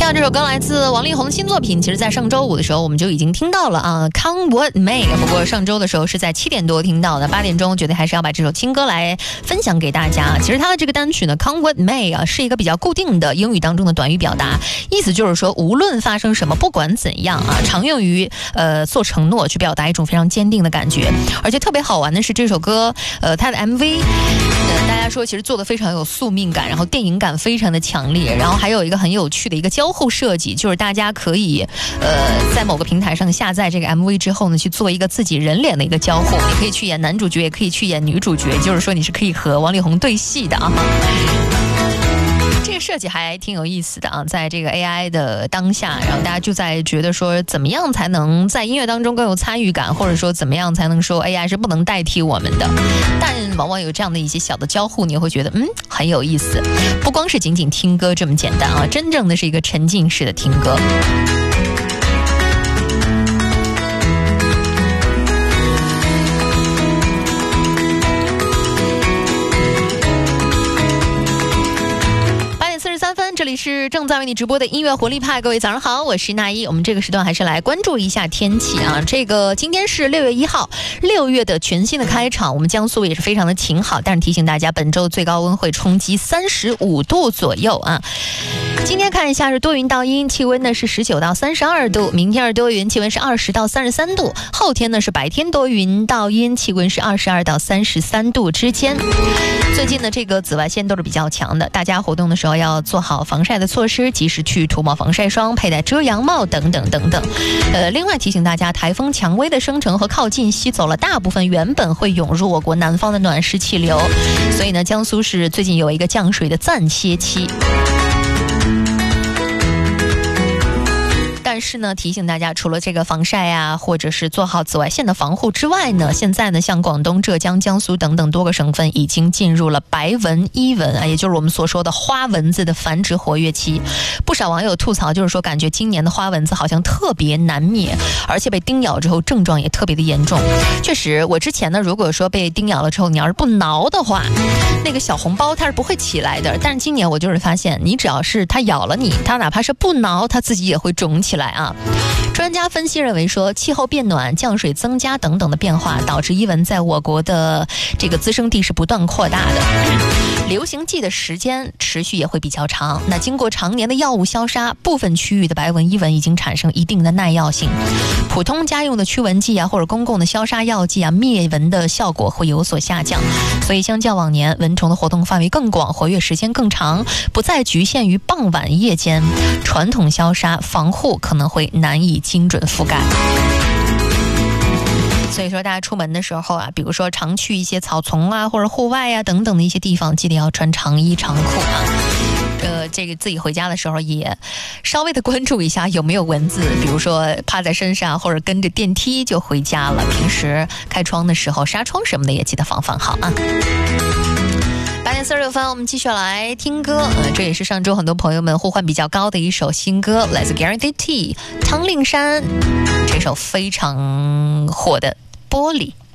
下这首歌来自王力宏的新作品，其实在上周五的时候我们就已经听到了啊 ，Come What May。不过上周的时候是在7点多听到的，8点钟觉得还是要把这首新歌来分享给大家。其实它的这个单曲呢 ，Come What May 啊，是一个比较固定的英语当中的短语表达，意思就是说无论发生什么，不管怎样啊，常用于做承诺，去表达一种非常坚定的感觉。而且特别好玩的是这首歌，它的 MV，大家说其实做的非常有宿命感，然后电影感非常的强烈，然后还有一个很有趣的一个交互设计，就是大家可以在某个平台上下载这个 MV 之后呢，去做一个自己人脸的一个交互，你可以去演男主角，也可以去演女主角，就是说你是可以和王力宏对戏的啊。这个设计还挺有意思的啊，在这个 AI 的当下，然后大家就在觉得说怎么样才能在音乐当中更有参与感，或者说怎么样才能说 AI 是不能代替我们的，但往往有这样的一些小的交互，你会觉得很有意思，不光是仅仅听歌这么简单啊，真正的是一个沉浸式的听歌。这里是正在为你直播的音乐活力派，各位早上好，我是那一。我们这个时段还是来关注一下天气啊。这个今天是6月1号，6月的全新的开场，我们江苏也是非常的晴好，但是提醒大家，本周最高温会冲击35度左右啊。今天看一下是多云到阴，气温呢是19到32度，明天是多云，气温是20到33度，后天呢是白天多云到阴，气温是22到33度之间。最近呢这个紫外线都是比较强的，大家活动的时候要做好防晒的措施，及时去涂抹防晒霜，佩戴遮阳帽等等等等。另外提醒大家，台风蔷薇的生成和靠近吸走了大部分原本会涌入我国南方的暖湿气流，所以呢江苏市最近有一个降水的暂歇期。但是呢提醒大家，除了这个防晒啊，或者是做好紫外线的防护之外呢，现在呢像广东、浙江、江苏等等多个省份已经进入了白蚊、伊蚊啊，也就是我们所说的花蚊子的繁殖活跃期。不少网友吐槽，就是说感觉今年的花蚊子好像特别难灭，而且被叮咬之后症状也特别的严重。确实，我之前呢如果说被叮咬了之后，你要是不挠的话，那个小红包它是不会起来的，但是今年我就是发现，你只要是它咬了你，它哪怕是不挠，它自己也会肿起来啊。专家分析认为说，气候变暖、降水增加等等的变化，导致伊蚊在我国的这个滋生地是不断扩大的，流行季的时间持续也会比较长。那经过常年的药物消杀，部分区域的白蚊、伊蚊已经产生一定的耐药性。普通家用的驱蚊剂啊，或者公共的消杀药剂啊，灭蚊的效果会有所下降。所以相较往年，蚊虫的活动范围更广，活跃时间更长，不再局限于傍晚夜间。传统消杀防护可能会难以精准覆盖。所以说大家出门的时候啊，比如说常去一些草丛啊，或者户外啊等等的一些地方，记得要穿长衣长裤啊。这个自己回家的时候也稍微的关注一下有没有蚊子，比如说趴在身上或者跟着电梯就回家了。平时开窗的时候纱窗什么的也记得防范好啊。8点46分，我们继续来听歌。这也是上周很多朋友们呼唤比较高的一首新歌，来自 Guarantee T 汤令山，这首非常火的《玻璃》。